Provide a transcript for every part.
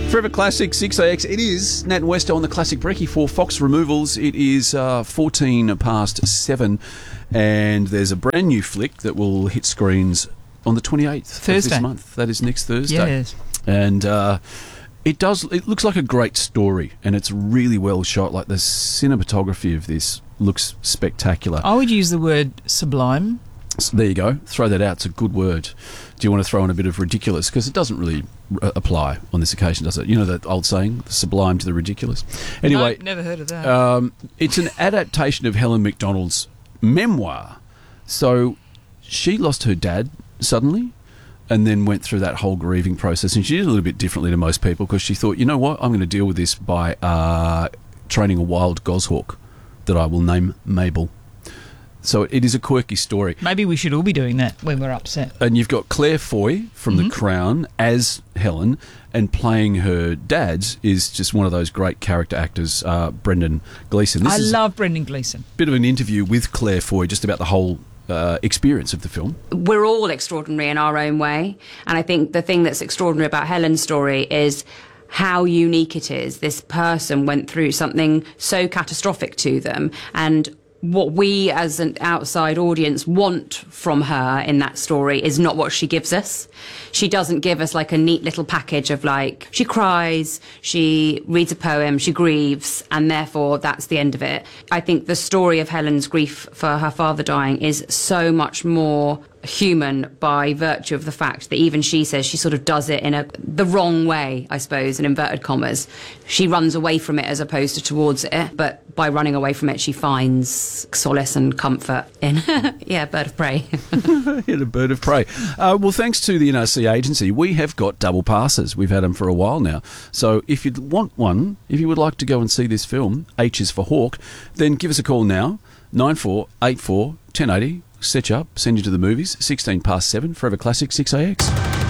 Forever Classic 6AX. It is Nat and Westo on the Classic Brekkie for Fox Removals. It is 14 past 7, and there's a brand new flick that will hit screens on the 28th Thursday. of this month. That is next Thursday. Yes. And it looks like a great story, and it's really well shot. Like, the cinematography of this looks spectacular. I would use the word sublime. So there you go. Throw that out. It's a good word. Do you want to throw in a bit of ridiculous? Because it doesn't really apply on this occasion, does it? You know that old saying, the sublime to the ridiculous? Anyway, No, never heard of that. it's an adaptation of Helen Macdonald's memoir. So she lost her dad suddenly and then went through that whole grieving process. And she did it a little bit differently to most people because she thought, you know what, I'm going to deal with this by training a wild goshawk that I will name Mabel. So it is a quirky story. Maybe we should all be doing that when we're upset. And you've got Claire Foy from The Crown as Helen, and playing her dad is just one of those great character actors, Brendan Gleeson. I love Brendan Gleeson. Bit of an interview with Claire Foy just about the whole experience of the film. We're all extraordinary in our own way, and I think the thing that's extraordinary about Helen's story is how unique it is. This person went through something so catastrophic to them, and what we as an outside audience want from her in that story is not what she gives us. She doesn't give us like a neat little package of like, she cries, she reads a poem, she grieves, and therefore that's the end of it. I think the story of Helen's grief for her father dying is so much more human by virtue of the fact that even she says she sort of does it in the wrong way, I suppose, in inverted commas. She runs away from it as opposed to towards it, but by running away from it she finds solace and comfort in Bird of Prey. In a Bird of Prey. Well, thanks to the NRC agency, we have got double passes. We've had them for a while now. So if you'd want one, if you would like to go and see this film, H is for Hawk, then give us a call now, 9484 1080. Set you up, send you to the movies, 16 past 7, Forever Classic 6AX.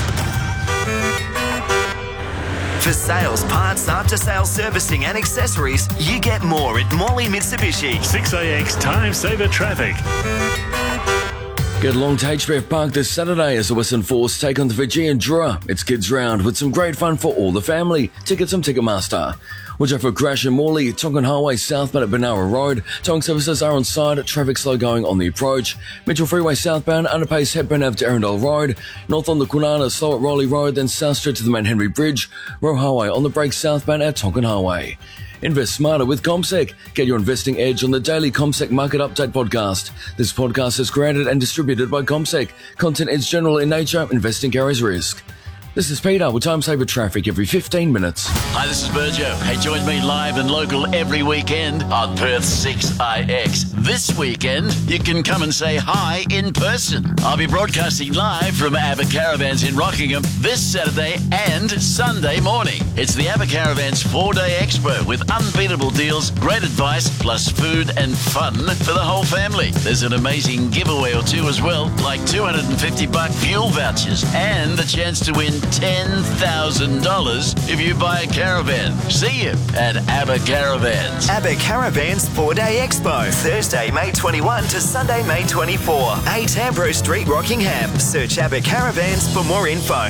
For sales, parts, after-sales servicing and accessories, you get more at Morley Mitsubishi. 6AX Time Saver Traffic. Get along to HBF Park this Saturday as the Western Force take on the Fijian Drua. It's Kids Round with some great fun for all the family. Tickets from Ticketmaster. Watch out for crash in Morley, Tonkin Highway southbound at Benara Road. Towing services are on side, traffic slow going on the approach. Mitchell Freeway southbound, underpace Hepburn Ave to Arundel Road. North on the Kwinana, slow at Rowley Road, then south straight to the Mount Henry Bridge. Roe Highway on the break southbound at Tonkin Highway. Invest smarter with CommSec. Get your investing edge on the daily CommSec Market Update podcast. This podcast is created and distributed by CommSec. Content is general in nature. Investing carries risk. This is Peter with Time Saver Traffic every 15 minutes. Hi, this is Burjo. Hey, join me live and local every weekend on Perth 6IX. This weekend, you can come and say hi in person. I'll be broadcasting live from ABBA Caravans in Rockingham this Saturday and Sunday morning. It's the ABBA Caravans 4-day expo with unbeatable deals, great advice, plus food and fun for the whole family. There's an amazing giveaway or two as well, like $250 fuel vouchers and the chance to win $10,000 if you buy a caravan. See you at ABBA Caravans. ABBA Caravans 4-day expo. Thursday, May 21 to Sunday, May 24. 8 Ambrose Street, Rockingham. Search ABBA Caravans for more info.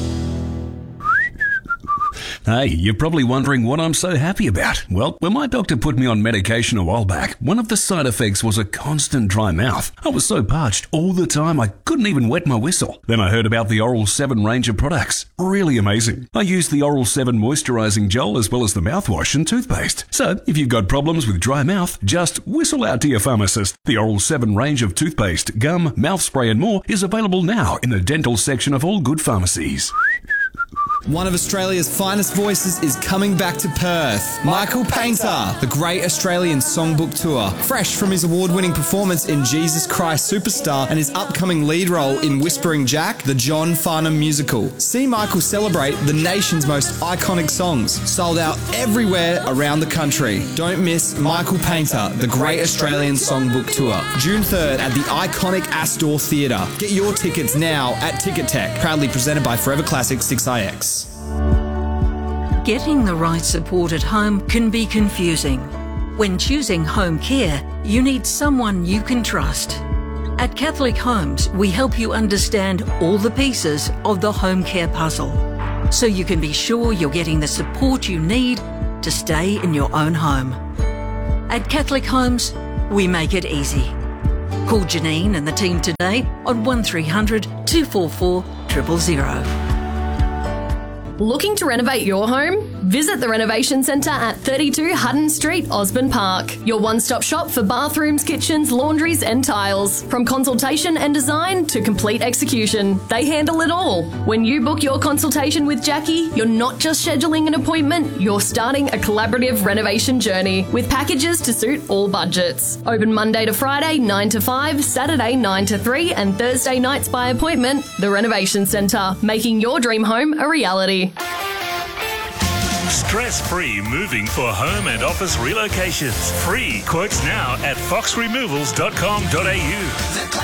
Hey, you're probably wondering what I'm so happy about. Well, when my doctor put me on medication a while back, one of the side effects was a constant dry mouth. I was so parched all the time I couldn't even wet my whistle. Then I heard about the Oral 7 range of products. Really amazing. I used the Oral 7 moisturizing gel as well as the mouthwash and toothpaste. So, if you've got problems with dry mouth, just whistle out to your pharmacist. The Oral 7 range of toothpaste, gum, mouth spray and more is available now in the dental section of all good pharmacies. One of Australia's finest voices is coming back to Perth. Michael Painter, the Great Australian Songbook Tour. Fresh from his award-winning performance in Jesus Christ Superstar and his upcoming lead role in Whispering Jack, the John Farnham musical. See Michael celebrate the nation's most iconic songs. Sold out everywhere around the country. Don't miss Michael Painter, the Great Australian Songbook Tour. June 3rd at the iconic Astor Theatre. Get your tickets now at Ticket Tech. Proudly presented by Forever Classic 6IX. Getting the right support at home can be confusing. When choosing home care, you need someone you can trust. At Catholic Homes, we help you understand all the pieces of the home care puzzle. so you can be sure you're getting the support you need to stay in your own home. At Catholic Homes, we make it easy. Call Janine and the team today on 1300 244 000. Looking to renovate your home? Visit the Renovation Centre at 32 Hutton Street, Osborne Park. Your one-stop shop for bathrooms, kitchens, laundries and tiles. From consultation and design to complete execution, they handle it all. When you book your consultation with Jackie, you're not just scheduling an appointment, you're starting a collaborative renovation journey with packages to suit all budgets. Open Monday to Friday 9 to 5, Saturday 9 to 3 and Thursday nights by appointment. The Renovation Centre, making your dream home a reality. Stress-free moving for home and office relocations. Free quotes now at foxremovals.com.au.